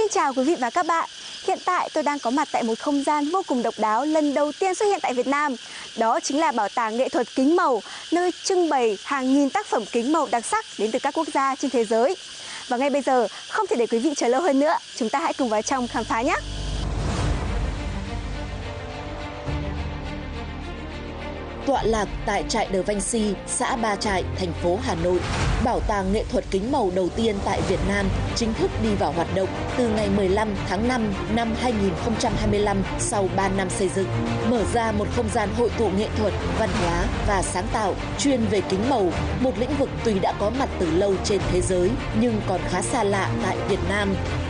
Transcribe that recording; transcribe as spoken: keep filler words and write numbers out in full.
Xin chào quý vị và các bạn. Hiện tại tôi đang có mặt tại một không gian vô cùng độc đáo lần đầu tiên xuất hiện tại Việt Nam. Đó chính là Bảo tàng Nghệ thuật Kính Màu, nơi trưng bày hàng nghìn tác phẩm kính màu đặc sắc đến từ các quốc gia trên thế giới. Và ngay bây giờ, không thể để quý vị chờ lâu hơn nữa, chúng ta hãy cùng vào trong khám phá nhé! Tọa lạc tại trại The Vinci, xã Ba Trại, thành phố Hà Nội, Bảo tàng Nghệ thuật Kính Màu đầu tiên tại Việt Nam chính thức đi vào hoạt động từ ngày mười lăm tháng năm năm hai nghìn không trăm hai mươi lăm sau ba năm xây dựng, mở ra một không gian hội tụ nghệ thuật, văn hóa và sáng tạo chuyên về kính màu, một lĩnh vực tuy đã có mặt từ lâu trên thế giới nhưng còn khá xa lạ tại Việt Nam.